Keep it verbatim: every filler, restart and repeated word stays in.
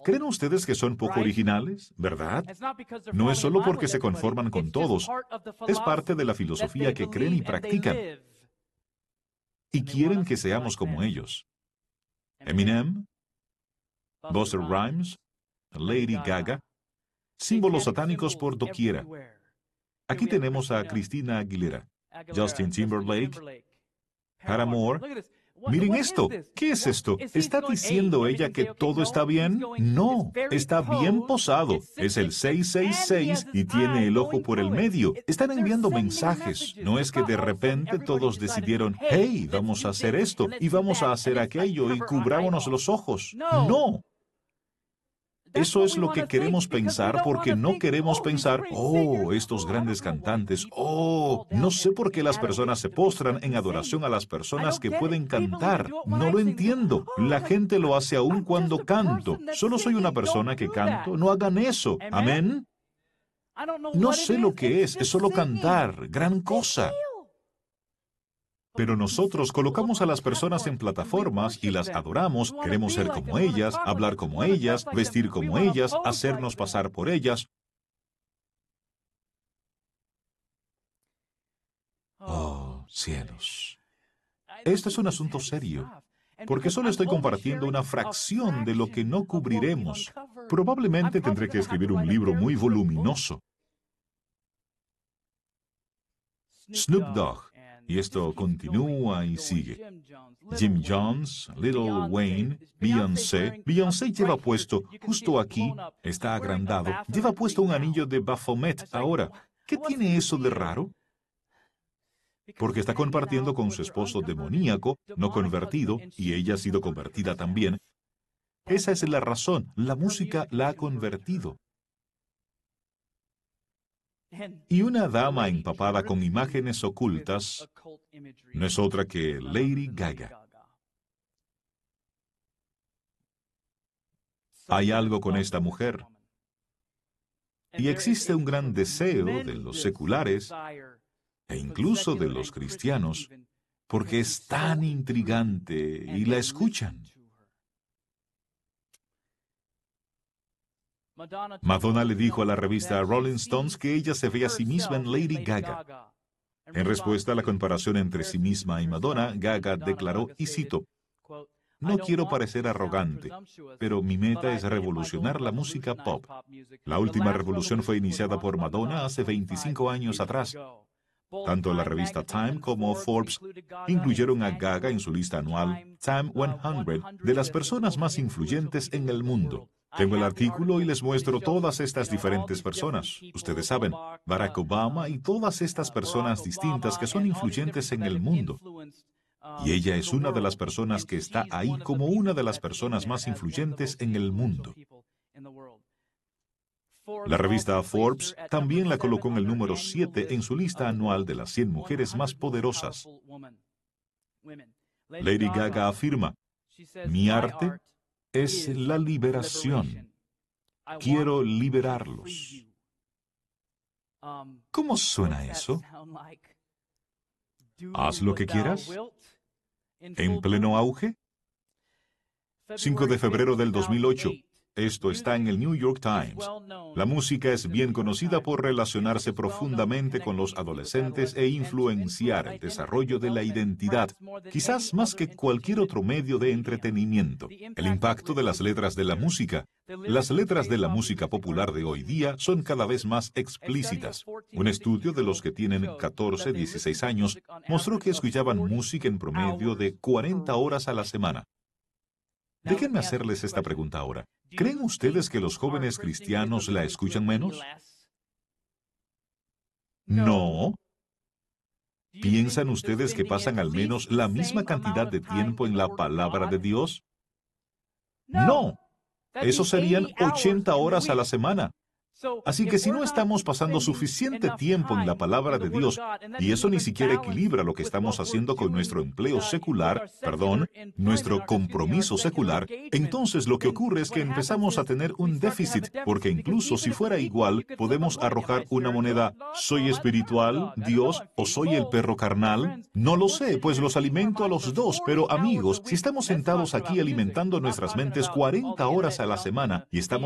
¿Creen ustedes que son poco originales? ¿Verdad? No es solo porque se conforman con todos. Es parte de la filosofía que creen y practican. Y quieren que seamos como ellos. Eminem, Busta Rhymes, Lady Gaga, símbolos satánicos por doquiera. Aquí tenemos a Christina Aguilera, Justin Timberlake, Paramore. Miren esto. ¿Qué es esto? ¿Está diciendo ella que todo está bien? No, está bien posado. Es el seis seis seis y tiene el ojo por el medio. Están enviando mensajes. No es que de repente todos decidieron, hey, vamos a hacer esto y vamos a hacer aquello y cubrámonos los ojos. No. Eso es lo que queremos pensar porque no queremos pensar, oh, estos grandes cantantes, oh, no sé por qué las personas se postran en adoración a las personas que pueden cantar. No lo entiendo. La gente lo hace aún cuando canto. Solo soy una persona que canto. No hagan eso. Amén. No sé lo que es, es solo cantar. Gran cosa. Pero nosotros colocamos a las personas en plataformas y las adoramos, queremos ser como ellas, hablar como ellas, vestir como ellas, hacernos pasar por ellas. Oh, cielos. Esto es un asunto serio, porque solo estoy compartiendo una fracción de lo que no cubriremos. Probablemente tendré que escribir un libro muy voluminoso. Snoop Dogg. Y esto continúa y sigue. Jim Jones, Lil Wayne, Beyoncé. Beyoncé lleva puesto, justo aquí, está agrandado, lleva puesto un anillo de Baphomet ahora. ¿Qué tiene eso de raro? Porque está compartiendo con su esposo demoníaco, no convertido, y ella ha sido convertida también. Esa es la razón, la música la ha convertido. Y una dama empapada con imágenes ocultas no es otra que Lady Gaga. Hay algo con esta mujer. Y existe un gran deseo de los seculares e incluso de los cristianos porque es tan intrigante y la escuchan. Madonna le dijo a la revista Rolling Stones que ella se ve a sí misma en Lady Gaga. En respuesta a la comparación entre sí misma y Madonna, Gaga declaró, y cito, «No quiero parecer arrogante, pero mi meta es revolucionar la música pop. La última revolución fue iniciada por Madonna hace veinticinco años atrás. Tanto la revista Time como Forbes incluyeron a Gaga en su lista anual Time cien de las personas más influyentes en el mundo. Tengo el artículo y les muestro todas estas diferentes personas. Ustedes saben, Barack Obama y todas estas personas distintas que son influyentes en el mundo. Y ella es una de las personas que está ahí como una de las personas más influyentes en el mundo. La revista Forbes también la colocó en el número siete en su lista anual de las cien mujeres más poderosas. Lady Gaga afirma, «Mi arte es la liberación. Quiero liberarlos». ¿Cómo suena eso? ¿Haz lo que quieras? ¿En pleno auge? cinco de febrero del dos mil ocho. Esto está en el New York Times. La música es bien conocida por relacionarse profundamente con los adolescentes e influenciar el desarrollo de la identidad, quizás más que cualquier otro medio de entretenimiento. El impacto de las letras de la música. Las letras de la música popular de hoy día son cada vez más explícitas. Un estudio de los que tienen catorce, dieciséis años mostró que escuchaban música en promedio de cuarenta horas a la semana. Déjenme hacerles esta pregunta ahora. ¿Creen ustedes que los jóvenes cristianos la escuchan menos? No. ¿Piensan ustedes que pasan al menos la misma cantidad de tiempo en la palabra de Dios? No. Eso serían ochenta horas a la semana. Así que si no estamos pasando suficiente tiempo en la palabra de Dios, y eso ni siquiera equilibra lo que estamos haciendo con nuestro empleo secular, perdón, nuestro compromiso secular, entonces lo que ocurre es que empezamos a tener un déficit, porque incluso si fuera igual, podemos arrojar una moneda: ¿soy espiritual, Dios, o soy el perro carnal? No lo sé, pues los alimento a los dos, pero amigos, si estamos sentados aquí alimentando nuestras mentes cuarenta horas a la semana y estamos